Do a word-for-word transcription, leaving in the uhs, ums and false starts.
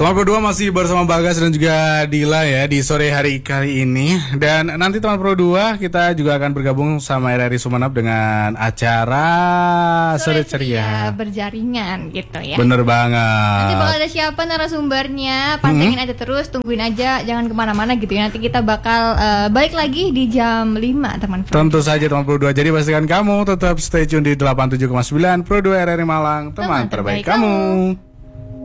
Teman Pro dua masih bersama Bagas dan juga Dila ya di sore hari kali ini. Dan nanti teman Pro dua kita juga akan bergabung sama R R I Sumeneb dengan acara Sore Ceria berjaringan gitu ya. Bener banget. Nanti bakal ada siapa narasumbernya, pantengin hmm. aja terus, tungguin aja, jangan kemana-mana gitu ya. Nanti kita bakal uh, balik lagi di jam lima teman Pro. Tentu saja teman Pro dua. Jadi pastikan kamu tetap stay tune di delapan puluh tujuh koma sembilan Pro dua R R I Malang, teman, teman terbaik, terbaik kamu. kamu.